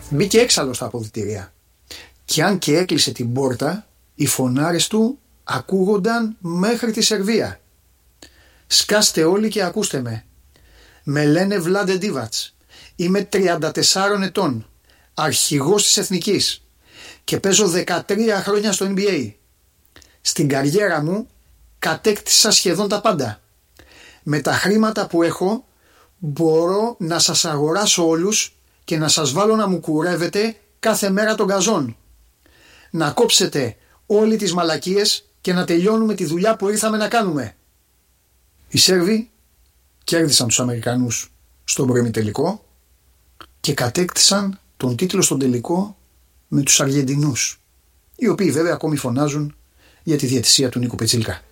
Μπήκε έξαλλο στα αποδυτήρια. Κι αν και έκλεισε την πόρτα, οι φωνάρες του ακούγονταν μέχρι τη Σερβία. «Σκάστε όλοι και ακούστε με. Με λένε Βλάντε Ντίβατς. Είμαι 34 ετών, αρχηγός της Εθνικής και παίζω 13 χρόνια στο NBA. Στην καριέρα μου κατέκτησα σχεδόν τα πάντα. Με τα χρήματα που έχω μπορώ να σας αγοράσω όλους και να σας βάλω να μου κουρεύετε κάθε μέρα τον γκαζόν. Να κόψετε όλοι τις μαλακίες και να τελειώνουμε τη δουλειά που ήρθαμε να κάνουμε». Οι Σέρβοι κέρδισαν τους Αμερικανούς στον προημιτελικό και κατέκτησαν τον τίτλο στον τελικό με τους Αργεντινούς, οι οποίοι βέβαια ακόμη φωνάζουν για τη διαιτησία του Νίκου Πετσίλκα.